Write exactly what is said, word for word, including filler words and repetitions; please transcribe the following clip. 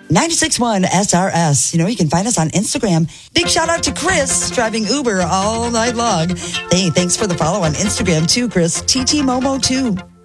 ninety-six point one S R S. You know, you can find us on Instagram. Big shout out to Chris driving Uber all night long. Hey, thanks for the follow on Instagram too, Chris. T T Momo too.